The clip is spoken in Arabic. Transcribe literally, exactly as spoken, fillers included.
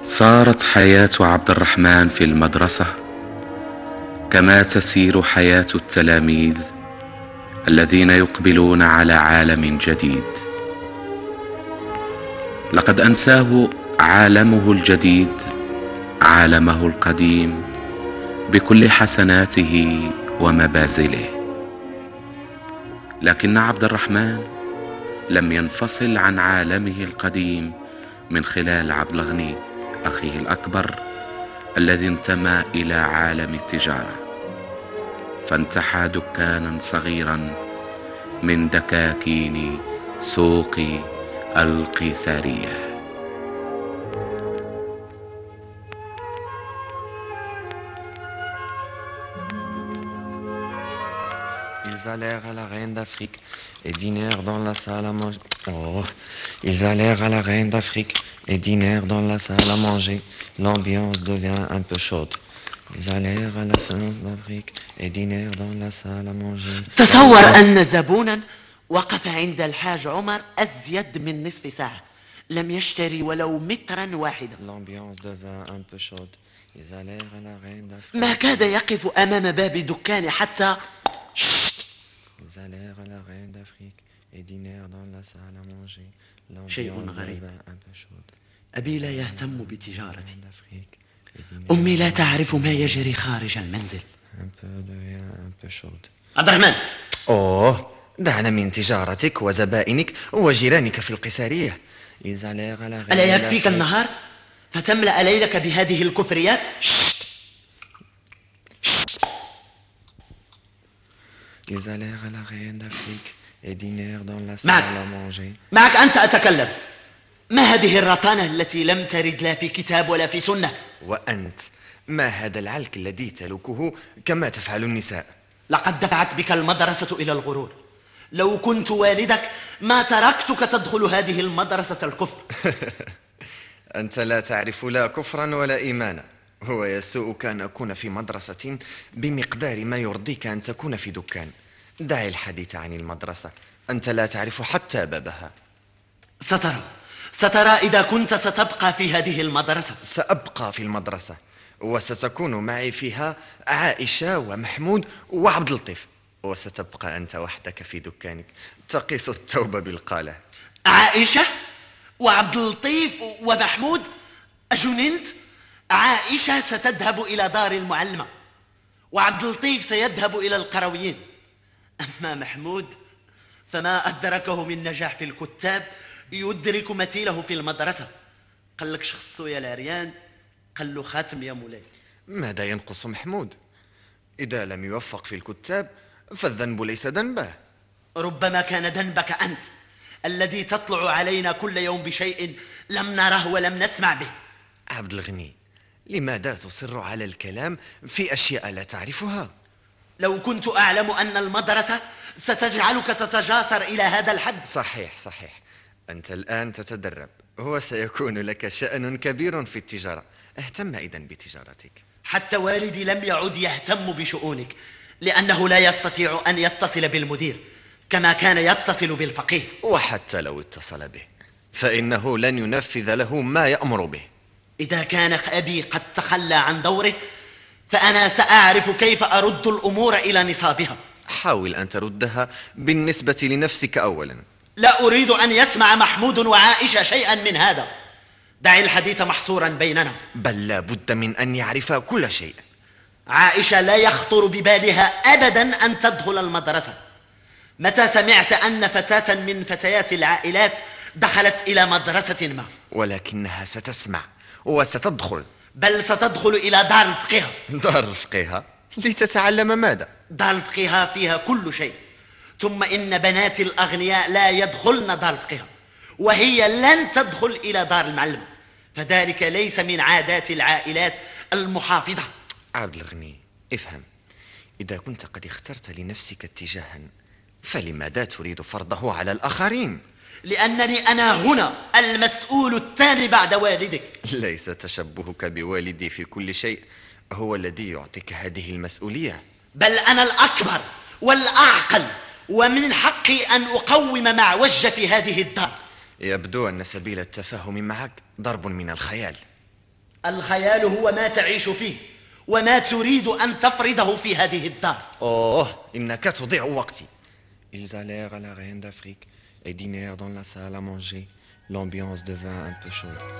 صارت حياة عبد الرحمن في المدرسة كما تسير حياة التلاميذ الذين يقبلون على عالم جديد. لقد أنساه عالمه الجديد عالمه القديم بكل حسناته ومبازله، لكن عبد الرحمن لم ينفصل عن عالمه القديم من خلال عبد الغني أخيه الأكبر الذي انتمى إلى عالم التجارة، فانتحى دكانا صغيرا من دكاكين سوق القيسارية. Ils allèrent à la reine d'Afrique et dînèrent dans la salle à manger. Oh. Ils allèrent à la reine d'Afrique et dînèrent dans la salle à manger. L'ambiance devient un peu chaude. Ils allèrent à la reine d'Afrique et dînèrent dans la salle à manger. تصور أن زبونا وقف عند الحاج عمر أزيد من نصف ساعة، لم يشتري ولو مترا واحدا. L'ambiance devint un peu chaude. Ils allèrent à la reine d'Afrique. ما كاد يقف أمام باب دكان حتى Ils allèrent à la reine d'Afrique et dînèrent dans la salle à manger. شيء غريب. أبي لا يهتم بتجارتي، L'ambiance أمي لا تعرف ما يجري خارج المنزل. un peu devient un peu chaude. عبد الرحمن، أوه، دعنا من تجارتك وزبائنك وجيرانك في القيسارية. Ils allèrent à la reine ألا يكفيك d'Afrique. النهار فتملأ ليلك بهذه الكفريات؟ Ils allèrent à la reine d'Afrique et dînèrent dans la salle معك. à manger. معك أنت أتكلم. ما هذه الرطانة التي لم ترد لا في كتاب ولا في سنة؟ وأنت، ما هذا العلك الذي تلوكه كما تفعل النساء؟ لقد دفعت بك المدرسة إلى الغرور. لو كنت والدك ما تركتك تدخل هذه المدرسة الكفر. أنت لا تعرف لا كفرا ولا إيمانا. هو يسوءك أن أكون في مدرسة بمقدار ما يرضيك أن تكون في دكان. دع الحديث عن المدرسة، أنت لا تعرف حتى بابها. سترى سترى إذا كنت ستبقى في هذه المدرسة. سأبقى في المدرسة وستكون معي فيها عائشة ومحمود وعبد اللطيف، وستبقى أنت وحدك في دكانك تقيس التوب بالقالة. عائشة وعبد اللطيف ومحمود؟ أجننت؟ عائشة ستذهب إلى دار المعلمة، وعبد اللطيف سيذهب إلى القرويين، أما محمود فما أدركه من نجاح في الكتاب يدرك مثيله في المدرسة. قال لك شخصو يا لاريان، قال له خاتم يا مولاي. ماذا ينقص محمود؟ إذا لم يوفق في الكتاب فالذنب ليس ذنبه. ربما كان ذنبك أنت الذي تطلع علينا كل يوم بشيء لم نره ولم نسمع به. عبد الغني، لماذا تصر على الكلام في أشياء لا تعرفها؟ لو كنت أعلم أن المدرسة ستجعلك تتجاسر إلى هذا الحد. صحيح صحيح، أنت الآن تتدرب، هو سيكون لك شأن كبير في التجارة. اهتم إذن بتجارتك. حتى والدي لم يعد يهتم بشؤونك، لأنه لا يستطيع أن يتصل بالمدير كما كان يتصل بالفقيه. وحتى لو اتصل به فإنه لن ينفذ له ما يأمر به. إذا كان أبي قد تخلى عن دوره فأنا سأعرف كيف أرد الأمور إلى نصابها. حاول أن تردها بالنسبة لنفسك أولا. لا أريد أن يسمع محمود وعائشة شيئا من هذا. دع الحديث محصورا بيننا. بل لا بد من أن يعرف كل شيء. عائشة لا يخطر ببالها أبدا أن تدخل المدرسة. متى سمعت أن فتاة من فتيات العائلات دخلت إلى مدرسة ما؟ ولكنها ستسمع وستدخل. بل ستدخل إلى دار الفقيه. دار الفقيه لتتعلم ماذا؟ دار الفقيه فيها كل شيء، ثم إن بنات الأغنياء لا يدخلن دار الفقيه، وهي لن تدخل إلى دار المعلم، فذلك ليس من عادات العائلات المحافظة. عبد الغني، افهم، إذا كنت قد اخترت لنفسك اتجاها فلماذا تريد فرضه على الآخرين؟ لأنني أنا هنا المسؤول الثاني بعد والدك. ليس تشبهك بوالدي في كل شيء هو الذي يعطيك هذه المسؤولية، بل أنا الأكبر والأعقل، ومن حقي أن أقوم مع وجه في هذه الدار. يبدو أن سبيل التفاهم معك ضرب من الخيال. الخيال هو ما تعيش فيه وما تريد أن تفرضه في هذه الدار. أوه إنك تضيع وقتي. Ils allèrent à la reine d'Afrique et dînèrent dans la salle à manger. L'ambiance devint un peu chaude.